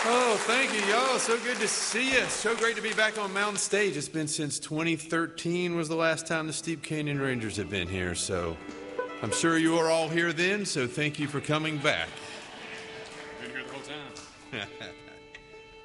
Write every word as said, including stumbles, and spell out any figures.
Oh, thank you, y'all. So good to see you. So great to be back on Mountain Stage. It's been since twenty thirteen was the last time the Steep Canyon Rangers have been here, so I'm sure you were all here then, so thank you for coming back. Been here the whole time.